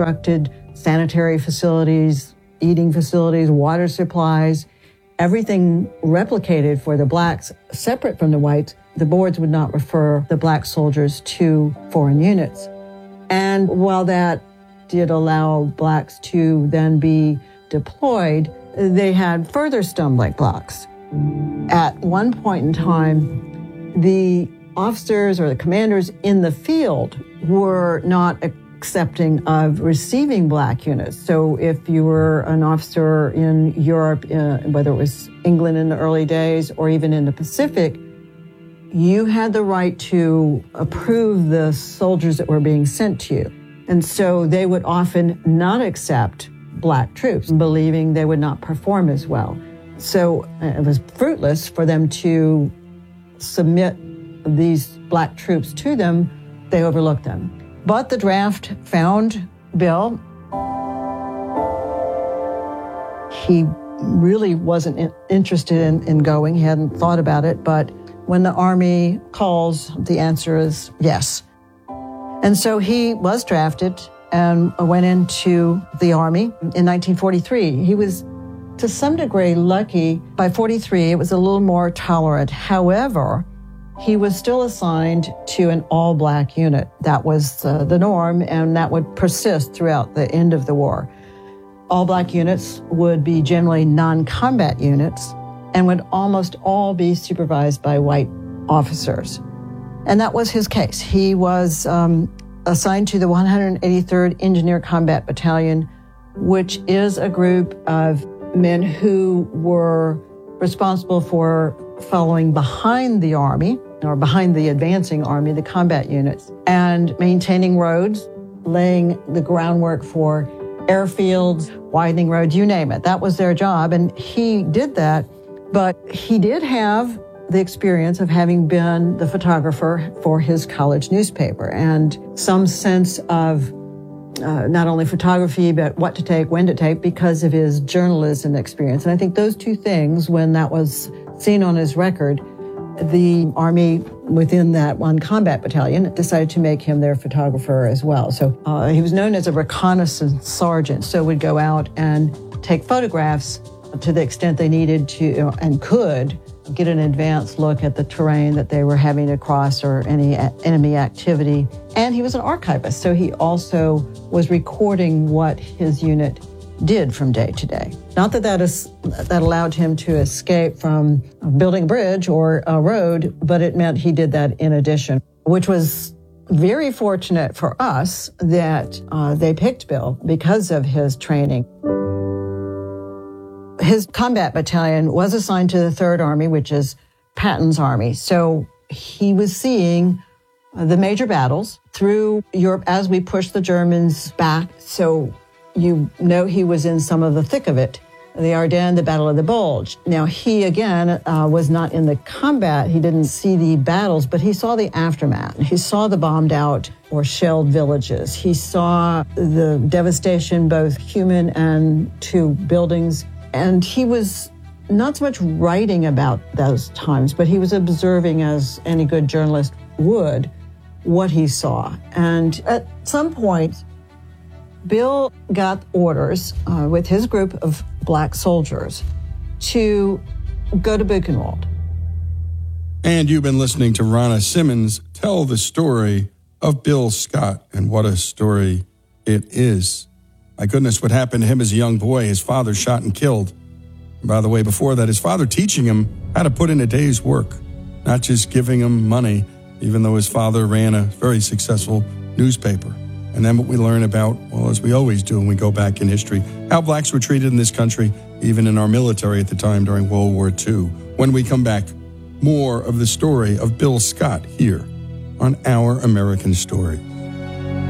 constructed sanitary facilities, eating facilities, water supplies, everything replicated for the blacks, separate from the whites. The boards would not refer the black soldiers to foreign units. And while that did allow blacks to then be deployed, they had further stumbling blocks. At one point in time, the officers or the commanders in the field were not accepting of receiving black units. So if you were an officer in Europe, whether it was England in the early days or even in the Pacific, you had the right to approve the soldiers that were being sent to you. And so they would often not accept black troops, believing they would not perform as well. So it was fruitless for them to submit these black troops to them. They overlooked them. But the draft found Bill. He really wasn't interested in going. He hadn't thought about it. But when the Army calls, the answer is yes. And so he was drafted and went into the Army in 1943. He was, to some degree, lucky. By 43, it was a little more tolerant. However, he was still assigned to an all-black unit. That was the norm, and that would persist throughout the end of the war. All-black units would be generally non-combat units and would almost all be supervised by white officers. And that was his case. He was assigned to the 183rd Engineer Combat Battalion, which is a group of men who were responsible for following behind the Army, or behind the advancing Army, the combat units, and maintaining roads, laying the groundwork for airfields, widening roads, you name it. That was their job, and he did that. But he did have the experience of having been the photographer for his college newspaper and some sense of not only photography, but what to take, when to take, because of his journalism experience. And I think those two things, when that was seen on his record, the Army within that one combat battalion decided to make him their photographer as well. So he was known as a reconnaissance sergeant, so would go out and take photographs to the extent they needed to and could get an advanced look at the terrain that they were having to cross or any enemy activity. And he was an archivist, so he also was recording what his unit did from day to day. Not that allowed him to escape from building a bridge or a road, but it meant he did that in addition, which was very fortunate for us that they picked Bill because of his training. His combat battalion was assigned to the 3rd Army, which is Patton's army. So he was seeing the major battles through Europe as we pushed the Germans back. So you know he was in some of the thick of it. The Ardennes, the Battle of the Bulge. Now, he, again, was not in the combat. He didn't see the battles, but he saw the aftermath. He saw the bombed out or shelled villages. He saw the devastation, both human and to buildings. And he was not so much writing about those times, but he was observing, as any good journalist would, what he saw. And at some point, Bill got orders with his group of black soldiers to go to Buchenwald. And you've been listening to Ronna Simmons tell the story of Bill Scott, and what a story it is. My goodness, what happened to him as a young boy, his father shot and killed. And by the way, before that, his father teaching him how to put in a day's work, not just giving him money, even though his father ran a very successful newspaper. And then what we learn about, well, as we always do when we go back in history, how blacks were treated in this country, even in our military at the time during World War II. When we come back, more of the story of Bill Scott here on Our American Story.